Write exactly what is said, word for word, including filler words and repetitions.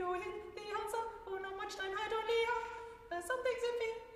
you hit the answer, oh, not much time had only uh, some things in fear.